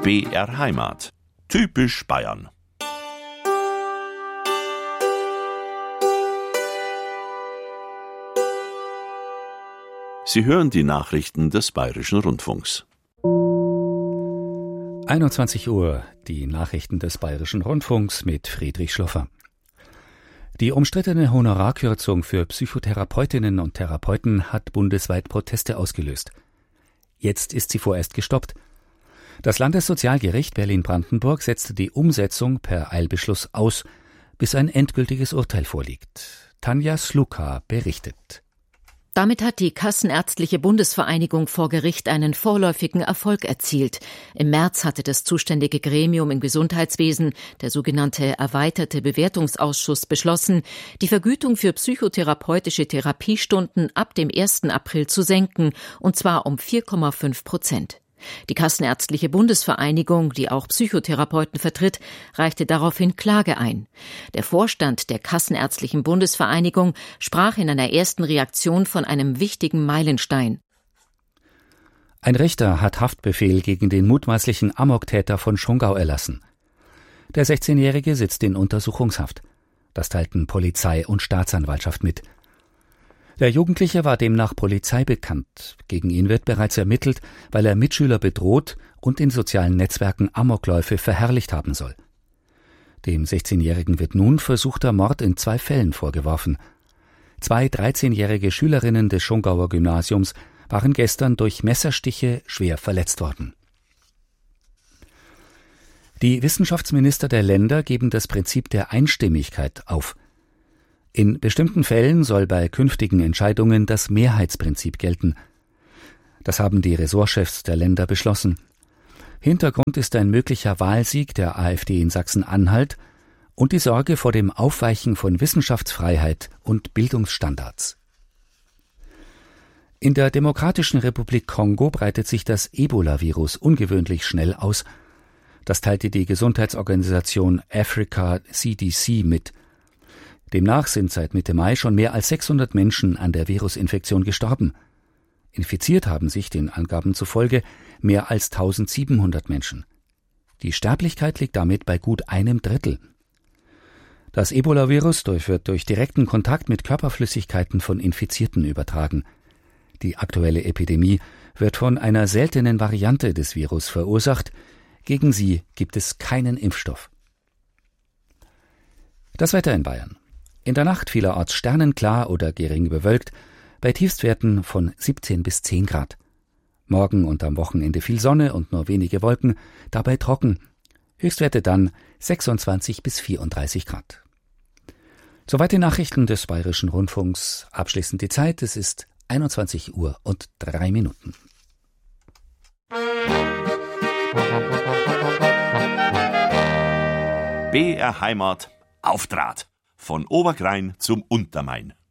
BR Heimat. Typisch Bayern. Sie hören die Nachrichten des Bayerischen Rundfunks. 21 Uhr, die Nachrichten des Bayerischen Rundfunks mit Friedrich Schloffer. Die umstrittene Honorarkürzung für Psychotherapeutinnen und Therapeuten hat bundesweit Proteste ausgelöst. Jetzt ist sie vorerst gestoppt. Das Landessozialgericht Berlin-Brandenburg setzte die Umsetzung per Eilbeschluss aus, bis ein endgültiges Urteil vorliegt. Tanja Sluka berichtet. Damit hat die Kassenärztliche Bundesvereinigung vor Gericht einen vorläufigen Erfolg erzielt. Im März hatte das zuständige Gremium im Gesundheitswesen, der sogenannte erweiterte Bewertungsausschuss, beschlossen, die Vergütung für psychotherapeutische Therapiestunden ab dem 1. April zu senken, und zwar um 4,5%. Die Kassenärztliche Bundesvereinigung, die auch Psychotherapeuten vertritt, reichte daraufhin Klage ein. Der Vorstand der Kassenärztlichen Bundesvereinigung sprach in einer ersten Reaktion von einem wichtigen Meilenstein. Ein Richter hat Haftbefehl gegen den mutmaßlichen Amoktäter von Schongau erlassen. Der 16-Jährige sitzt in Untersuchungshaft. Das teilten Polizei und Staatsanwaltschaft mit. Der Jugendliche war demnach Polizei bekannt. Gegen ihn wird bereits ermittelt, weil er Mitschüler bedroht und in sozialen Netzwerken Amokläufe verherrlicht haben soll. Dem 16-Jährigen wird nun versuchter Mord in 2 Fällen vorgeworfen. 2 13-jährige Schülerinnen des Schongauer Gymnasiums waren gestern durch Messerstiche schwer verletzt worden. Die Wissenschaftsminister der Länder geben das Prinzip der Einstimmigkeit auf. In bestimmten Fällen soll bei künftigen Entscheidungen das Mehrheitsprinzip gelten. Das haben die Ressortchefs der Länder beschlossen. Hintergrund ist ein möglicher Wahlsieg der AfD in Sachsen-Anhalt und die Sorge vor dem Aufweichen von Wissenschaftsfreiheit und Bildungsstandards. In der Demokratischen Republik Kongo breitet sich das Ebola-Virus ungewöhnlich schnell aus. Das teilte die Gesundheitsorganisation Africa CDC mit. Demnach sind seit Mitte Mai schon mehr als 600 Menschen an der Virusinfektion gestorben. Infiziert haben sich den Angaben zufolge mehr als 1700 Menschen. Die Sterblichkeit liegt damit bei gut 1/3. Das Ebola-Virus wird durch direkten Kontakt mit Körperflüssigkeiten von Infizierten übertragen. Die aktuelle Epidemie wird von einer seltenen Variante des Virus verursacht. Gegen sie gibt es keinen Impfstoff. Das Wetter in Bayern. In der Nacht vielerorts sternenklar oder gering bewölkt, bei Tiefstwerten von 17 bis 10 Grad. Morgen und am Wochenende viel Sonne und nur wenige Wolken, dabei trocken. Höchstwerte dann 26 bis 34 Grad. Soweit die Nachrichten des Bayerischen Rundfunks. Abschließend die Zeit, es ist 21 Uhr und 3 Minuten. BR Heimat auf Draht. Von Oberkrain zum Untermain.